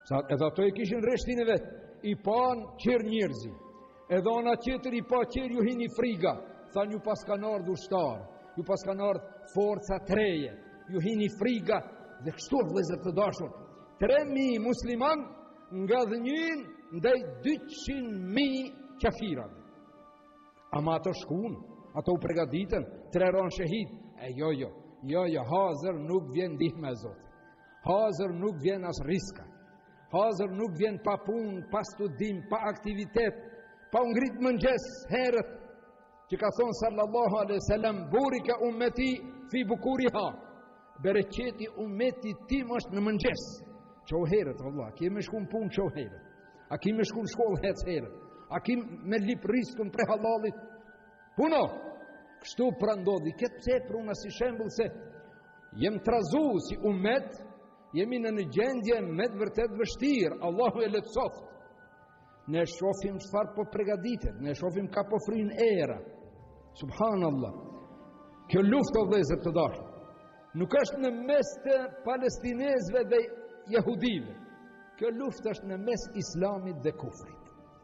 Sa edhe ato e kishin rreshtin e vetë, i pan qërë njerëzi, edhe ona tjetër i pa qërë ju hini friga, tha ju pas kanë ardhur ushtarë, ju pas kanë ardhur forca treje, ju hini friga, dhe kështu vëllezër të dashur, 3.000 musliman nga dhënjin ndaj 200.000 kafirave. Ama ato shkun, ato u pregaditën, 3 ron shahid, jo, hazër nuk vjen ndihme e Zotit, hazër nuk vjen as riska, hazër nuk vjen pa pun, pa studim, pa aktivitet, pa ngrit mëngjes herët, që ka thonë sallallahu alaihi wasallam, burika ummeti fi bukuriha, bereqeti ummeti tim është në mëngjes. Qoh herët, Allah, kemi shku në punë qoh herët, a kemi shku në shkollë hec herët, a kemi me lip riskën pre halalit, puno, kështu pra ndodhi, këtë pse pruna si shembull se jem trazu si ummet, jemi në gjendje me të vërtet vështirë, Allahu e letësoft. Ne shofim çfarë po përgatitet, ne shofim ka po frin era. Subhanallah. Kjo luftë o vëllezër të dashur, nuk është në mes të palestinezëve dhe jehudive. Kjo luftë është në mes islamit dhe kufrit.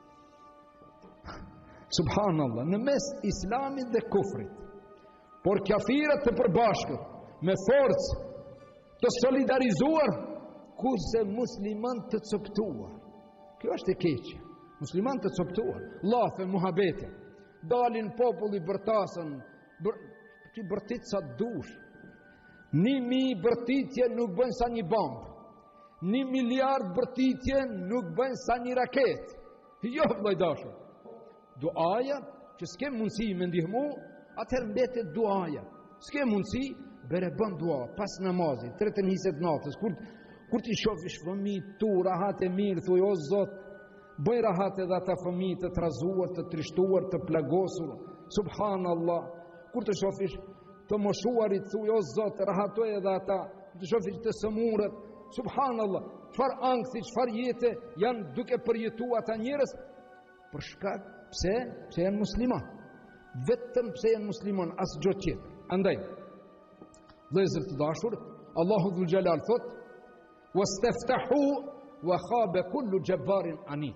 Subhanallah, në mes islamit dhe kufrit. Por kafirët të përbashkët, me forcë të solidarizuar, kurse musliman të coptuar. Kjo është e keqja. Musliman të coptuar, lafe, muhabete, dalin populli bërtasën, që bërtit sa dush. 1.000 bërtitje nuk bëjnë sa një bombë. 1 miliard bërtitje nuk bëjnë sa një raket. Jo, vllajdashur. Duaja, që s'ke mundësi me ndihmu, atëherë mbetet duaja. S'ke mundësi, bere bën dua, pas namazit, 3 hiset natës, kur ti shofish fëmijë tu, rahat e mirë, thuj, o Zot, bëj rahat edhe ata fëmijë të trazuar, të trishtuar, të plagosur, subhanallah, kur të shofish të moshuarit, thuj, o Zot, rahatoj edhe ata, kur të shofish të sëmurët, subhanallah, çfar ankthi, çfar jete janë duke përjetuar ata njerëz, për shkak pse janë musliman. Vetëm pse janë musliman, asgjë tjetër. Andaj, vëllezër të dashur, Allahu dhul Jalal thot: "Wastaftahu wa khaba kullu jabbarin anid."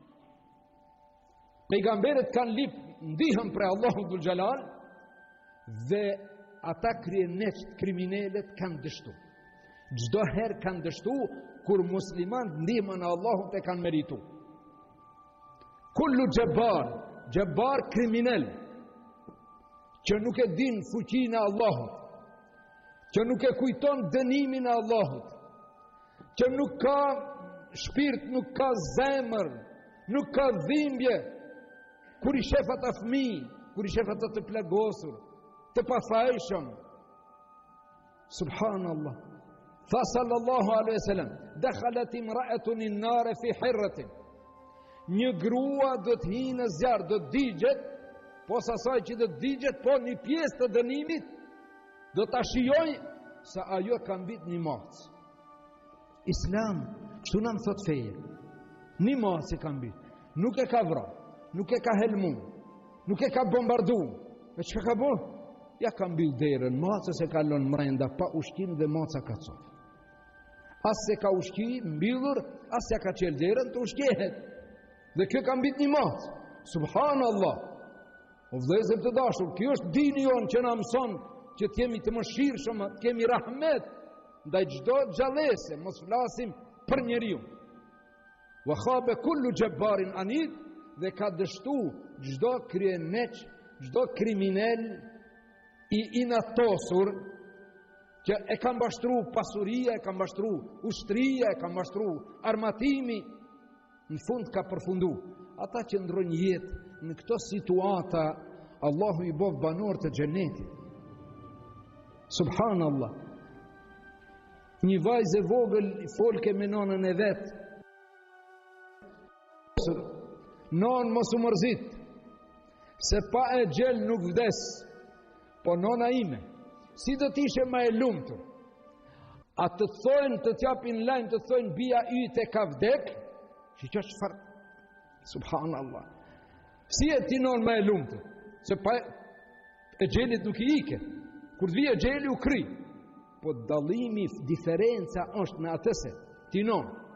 Pejgamberët kanë lip ndihën për Allahu dhul Jalal dhe ata kriminalët kanë dështu. Çdo herë kanë dështu kur muslimanët ndihmën e Allahut e kanë meritu. Kullu jabbar kriminal, që nuk e din fuqinë e Allahut, që nuk e kujton dënimin e Allahut, që nuk ka shpirt, nuk ka zemër, nuk ka dhimbje, kur i shef ata fëmijë, kur i shef ata të plagosur, të pafajshëm. Subhanallah. Tha sallallahu alaihi wasallam, dakhalat imra'atun an-nar fi hirratin. Një grua do të hinë në zjarr, do të digjet, pos asaj që do të digjet, po një pjesë të dënimit do ta shijoj se ajo ka mbit një macë. Islam, kështu na më thot feja, një macë ka mbit, nuk e ka vra, nuk e ka helmu, nuk e ka bombardu, e që ka bo? Ja ka mbil derën, macës e ka lënë mrenda, pa ushqim dhe maca ka cof. As se ka ushqim, mbilur, as se ka qel derën, të ushqehet. Dhe kjo ka mbit një macë. Subhanallah. O vëllezër të dashur, kjo është dini jonë që na mëson që t'jemi të mëshirshëm, t'kemi rahmet ndaj çdo gjallëse, mos flasim për njeriu. Wa khaba kullu jabbarin anid, dhe ka dështu çdo kryemeç, çdo kriminal i inatosur që e ka mbashtru pasuria, e ka mbashtru ushtria, e ka mbashtru armatimi, në fund ka përfundu. Ata që ndrojnë jetë në këto situata, Allahu i bov banor të xhenetit. Subhanallah. Një vajzë e vogël folke me nonën e vet. Non mos u mërzit, se pa e gjel nuk vdes, po nona ime, si do t'ishe ma e lumtur? A të thojnë, të t'japin lajm, të thojnë bia yte ka vdek, që që shfar, subhanallah, si e ti non ma e lumtur? Se pa e gjelit nuk i ike, kur të vije gjeli u kry, po dalimi, diferenca është në atëse, ti non,